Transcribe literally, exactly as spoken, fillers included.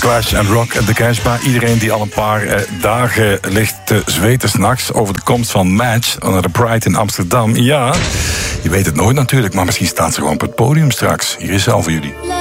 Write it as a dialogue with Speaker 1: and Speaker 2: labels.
Speaker 1: Clash en Rock at the Casbah. Iedereen die al een paar eh, dagen ligt te zweten 's nachts over de komst van Match naar de Pride in Amsterdam. Ja, je weet het nooit natuurlijk, maar misschien staat ze gewoon op het podium straks. Hier is ze al voor jullie.